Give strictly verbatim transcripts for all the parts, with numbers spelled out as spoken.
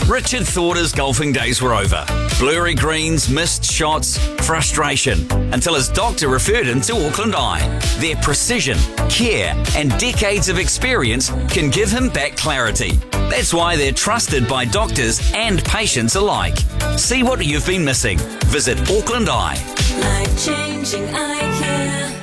Richard thought his golfing days were over. Blurry greens, missed shots, frustration, until his doctor referred him to Auckland Eye. Their precision, care, and decades of experience can give him back clarity. That's why they're trusted by doctors and patients alike. See what you've been missing. Visit Auckland Eye. Life-changing eye care.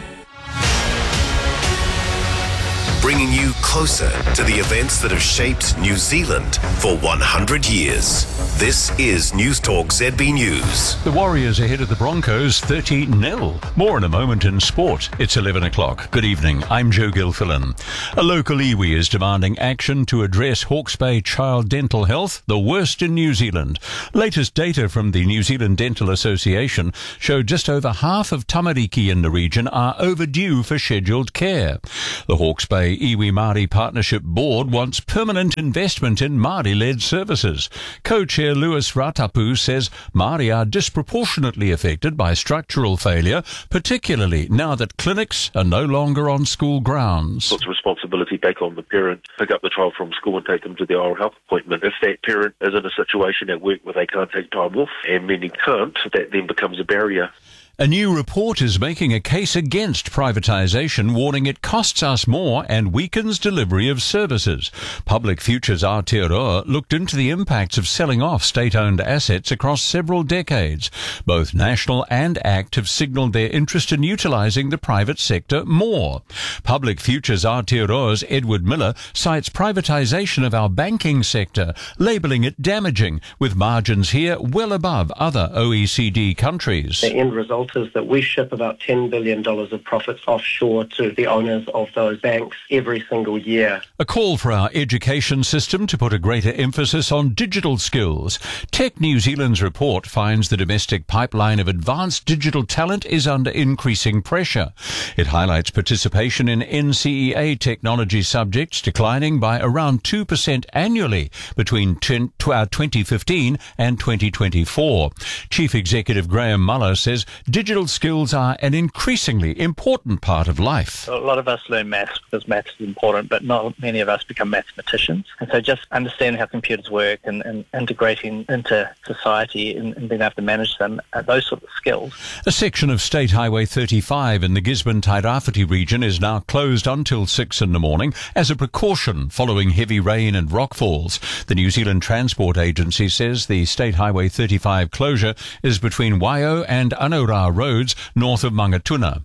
Bringing you closer to the events that have shaped New Zealand for one hundred years. This is News Talk Z B News. The Warriors ahead of the Broncos thirty nil. More in a moment in sport. It's eleven o'clock. Good evening. I'm Joe Gilfillan. A local iwi is demanding action to address Hawke's Bay child dental health, the worst in New Zealand. Latest data from the New Zealand Dental Association show just over half of tamariki in the region are overdue for scheduled care. The Hawke's Bay Iwi Māori Partnership Board wants permanent investment in Māori-led services. Co-chair Lewis Ratapu says Māori are disproportionately affected by structural failure, particularly now that clinics are no longer on school grounds. Puts responsibility back on the parent, pick up the child from school and take them to their oral health appointment. If that parent is in a situation at work where they can't take time off, and many can't, that then becomes a barrier. A new report is making a case against privatisation, warning it costs us more and weakens delivery of services. Public Futures Aotearoa looked into the impacts of selling off state-owned assets across several decades. Both National and ACT have signalled their interest in utilising the private sector more. Public Futures Aotearoa's Edward Miller cites privatisation of our banking sector, labelling it damaging, with margins here well above other O E C D countries. The end result is that we ship about ten billion dollars of profits offshore to the owners of those banks every single year. A call for our education system to put a greater emphasis on digital skills. Tech New Zealand's report finds the domestic pipeline of advanced digital talent is under increasing pressure. It highlights participation in N C E A technology subjects declining by around two percent annually between twenty fifteen and twenty twenty-four. Chief Executive Graham Muller says digital skills are an increasingly important part of life. A lot of us learn maths because maths is important, but not many of us become mathematicians. And so just understanding how computers work and, and integrating into society and, and being able to manage them, uh, those sort of skills. A section of State Highway thirty-five in the Gisborne-Tairāwhiti region is now closed until six in the morning as a precaution following heavy rain and rockfalls. The New Zealand Transport Agency says the State Highway thirty-five closure is between Waio and Anora roads north of Mangatuna.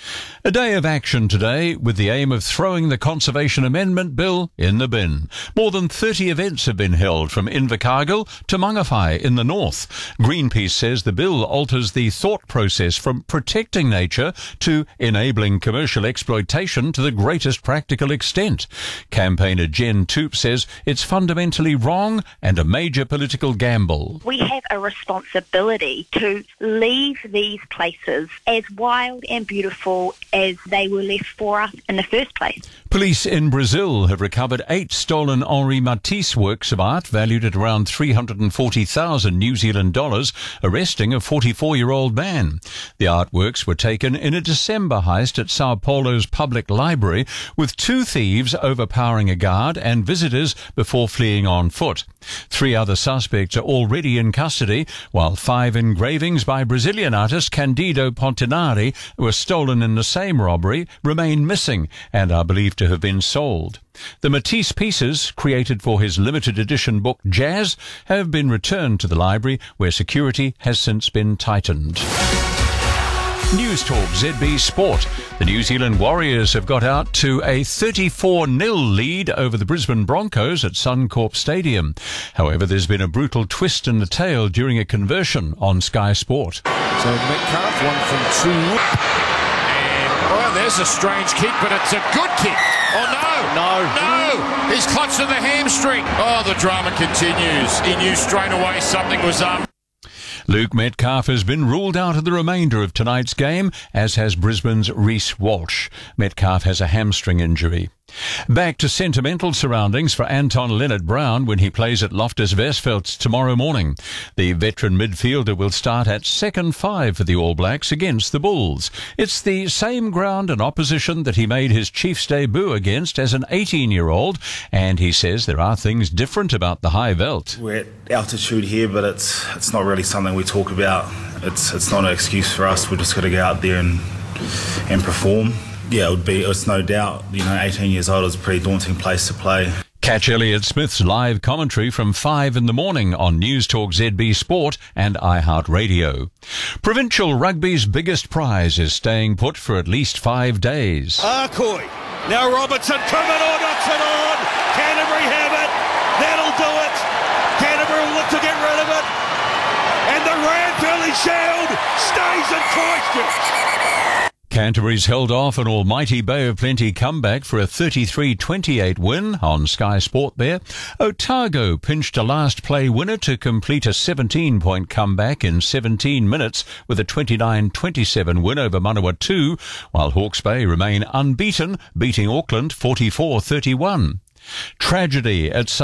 A day of action today with the aim of throwing the Conservation Amendment Bill in the bin. More than thirty events have been held from Invercargill to Mangawhai in the north. Greenpeace says the bill alters the thought process from protecting nature to enabling commercial exploitation to the greatest practical extent. Campaigner Jen Toop says it's fundamentally wrong and a major political gamble. We have a responsibility to leave these places as wild and beautiful as they were left for us in the first place. Police in Brazil have recovered eight stolen Henri Matisse works of art valued at around three hundred forty thousand New Zealand dollars, arresting a forty-four-year-old man. The artworks were taken in a December heist at Sao Paulo's public library, with two thieves overpowering a guard and visitors before fleeing on foot. Three other suspects are already in custody, while five engravings by Brazilian artist Candido Pontinari were stolen in the same robbery, remain missing and are believed to have been sold. The Matisse pieces, created for his limited edition book Jazz, have been returned to the library, where security has since been tightened. News Talk Z B Sport. The New Zealand Warriors have got out to a thirty-four nil lead over the Brisbane Broncos at Suncorp Stadium. However, there's been a brutal twist in the tale during a conversion on Sky Sport. So Metcalf, one from two. Oh, there's a strange kick, but it's a good kick. Oh, no. No. No. He's clutched to the hamstring. Oh, the drama continues. He knew straight away something was up. Luke Metcalf has been ruled out of the remainder of tonight's game, as has Brisbane's Reece Walsh. Metcalf has a hamstring injury. Back to sentimental surroundings for Anton Leonard-Brown when he plays at Loftus Versfeld tomorrow morning. The veteran midfielder will start at second five for the All Blacks against the Bulls. It's the same ground and opposition that he made his Chiefs debut against as an eighteen-year-old, and he says there are things different about the high veld. We're at altitude here, but it's it's not really something we talk about. It's it's not an excuse for us. We're just got to go out there and and perform. Yeah, it would be, it's no doubt, you know, eighteen years old is a pretty daunting place to play. Catch Elliot Smith's live commentary from five in the morning on News Talk Z B Sport and iHeartRadio. Provincial Rugby's biggest prize is staying put for at least five days. Arcoy. Now Robertson, Commodore knocks it on. Canterbury have it. That'll do it. Canterbury will look to get rid of it. And the Ranfurly Shield stays in Christchurch. Canterbury's held off an almighty Bay of Plenty comeback for a thirty-three twenty-eight win on Sky Sport there. Otago pinched a last play winner to complete a seventeen-point comeback in seventeen minutes with a twenty-nine twenty-seven win over Manawatu, while Hawke's Bay remain unbeaten, beating Auckland forty-four thirty-one. Tragedy at